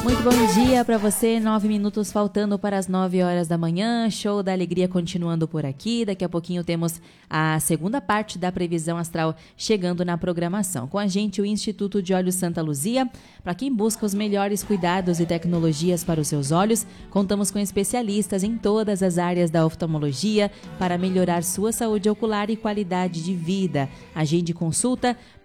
Muito bom dia para você, 9 minutos faltando para as 9 horas da manhã, show da alegria continuando por aqui, daqui a pouquinho temos a segunda parte da previsão astral chegando na programação. Com a gente o Instituto de Olhos Santa Luzia, para quem busca os melhores cuidados e tecnologias para os seus olhos, contamos com especialistas em todas as áreas da oftalmologia para melhorar sua saúde ocular e qualidade de vida. Agende consulta